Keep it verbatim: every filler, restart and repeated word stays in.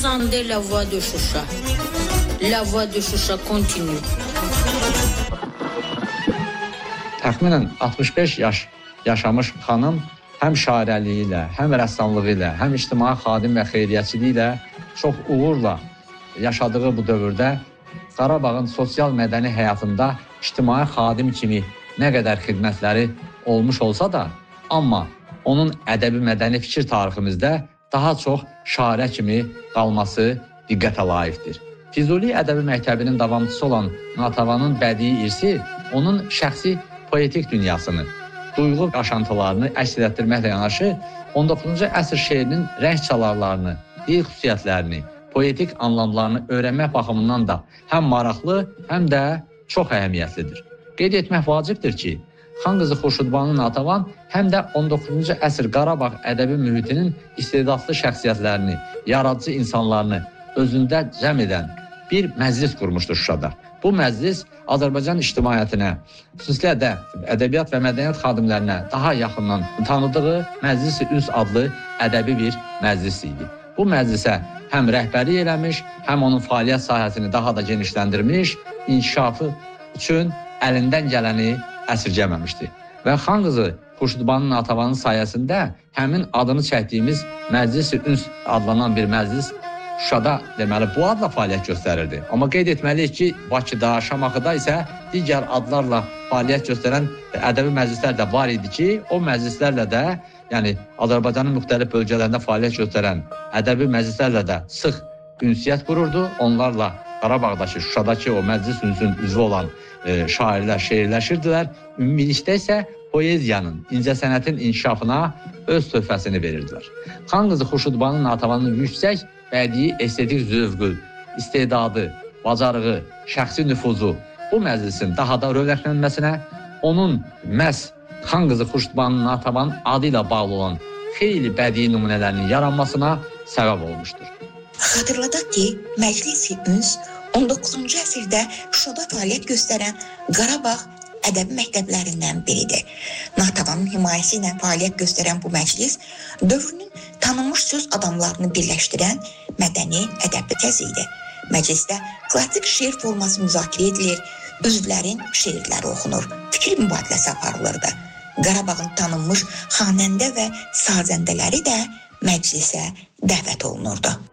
entendez la voix de Choucha. La voix de Choucha continue. Təxminən altmış beş yaş yaşamış xanım həm şairəliyi ilə, həm rəssamlığı ilə, həm ictimai xadim və xeyriyyəçiliyi ilə çox uğurla yaşadığı bu dövrdə Qarabağın sosial mədəni həyatında ictimai xadim kimi nə qədər xidmətləri olmuş olsa da, amma onun ədəbi mədəni fikir tariximizdə daha çox şairə kimi qalması diqqətə layiqdir. Füzuli ədəbi məktəbinin davamçısı olan Natavanın bədii irsi onun şəxsi poetik dünyasını, duyğu yaşantılarını əks etdirməklə yanaşı, on doqquzuncu əsr şeirinin rəng çalarlarını, dil xüsusiyyətlərini, poetik anlamlarını öyrənmək baxımından da həm maraqlı, həm də çox əhəmiyyətlidir. Qeyd etmək vacibdir ki, Xan qızı Xurşudbanu Natavan həm də on doqquzuncu əsr Qarabağ ədəbi mühitinin istedadlı şəxsiyyətlərini, yaradıcı insanlarını özündə cəm edən bir məclis qurmuşdur Şuşada. Bu məclis Azərbaycan ictimaiyyətinə, xüsusilə də ədəbiyyat və mədəniyyət xadimlərinə daha yaxından tanıdığı Məclis-i Üns adlı ədəbi bir məclis idi. Bu məclisə həm rəhbərlik eləmiş, həm onun fəaliyyət sahəsini daha da genişləndirmiş, inkişafı üçün əlindən gələni əsirgəməmişdi. Və Xan qızı Xurşudbanu Natavanın sayəsində həmin adını çəkdiyimiz Məclis-i Üns adlanan bir məclis Şuşada deməli bu adla fəaliyyət göstərirdi. Amma qeyd etməliyik ki, Bakıda, Şamaxıda isə digər adlarla fəaliyyət göstərən ədəbi məclislər də var idi ki, o məclislərlə də, yəni Azərbaycanın müxtəlif bölgələrində fəaliyyət göstərən ədəbi məclislərlə də sıx ünsiyyət qururdu. Onlarla Qarabağdakı, Şuşadakı o məclis ünsünün üzvü olan e, şairlər şeirləşirdilər. Ümumilikdə isə poeziyanın, incəsənətin inkişafına öz töhfəsini verirdilər. Xan qızı Xurşudbanu Natavanın yüksək bədii estetik zövqü, istedadı, bacarığı, şəxsi nüfuzu bu məclisin daha da rövlətlənməsinə, onun məhz Xan qızı Xurşudbanu Natavanın adı ilə bağlı olan xeyli bədii nümunələrinin yaranmasına səbəb olmuşdur. Xatırladaq ki, Məclis-i Üns on doqquzuncu əsrdə Şuşada fəaliyyət göstərən Qarabağ ədəbi məktəblərindən biridir. Natavanın himayəsi ilə fəaliyyət göstərən bu məclis dövrünün tanınmış söz adamlarını birləşdirən mədəni ədəbi təzi idi. Məclisdə klassik şeir forması müzakirə edilir, üzvlərin şeirləri oxunur, fikir mübadiləsi aparılırdı. Qarabağın tanınmış xanəndə və sazəndələri də məclisə dəvət olunurdu.